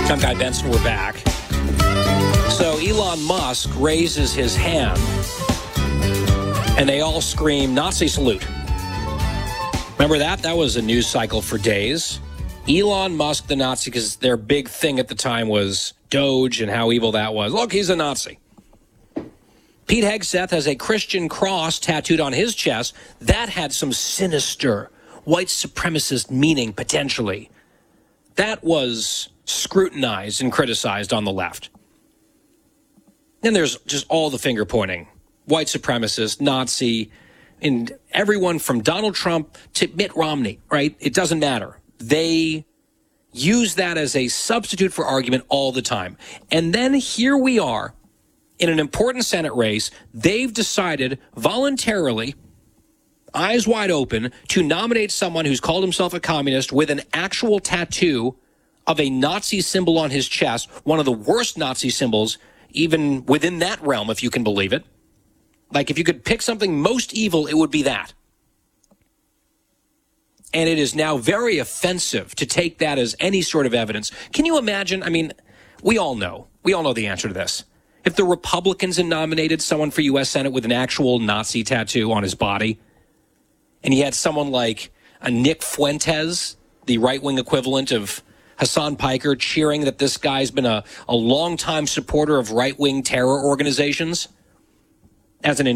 John Guy Benson, we're back. So Elon Musk raises his hand, and they all scream, Nazi salute. Remember that? That was a news cycle for days. Elon Musk, the Nazi, because their big thing at the time was Doge and how evil that was. Look, he's a Nazi. Pete Hegseth has a Christian cross tattooed on his chest. That had some sinister white supremacist meaning, potentially. That was scrutinized and criticized on the left. Then there's just all the finger pointing. White supremacist, Nazi, and everyone from Donald Trump to Mitt Romney, right? It doesn't matter. They use that as a substitute for argument all the time. And then here we are in an important Senate race. They've decided voluntarily, eyes wide open, to nominate someone who's called himself a communist with an actual tattoo of a Nazi symbol on his chest, one of the worst Nazi symbols, even within that realm, if you can believe it. Like, if you could pick something most evil, it would be that. And it is now very offensive to take that as any sort of evidence. Can you imagine? I mean, we all know the answer to this. If the Republicans had nominated someone for U.S. Senate with an actual Nazi tattoo on his body, and he had someone like a Nick Fuentes, the right-wing equivalent of Hassan Piker, cheering that this guy's been a longtime supporter of right-wing terror organizations as an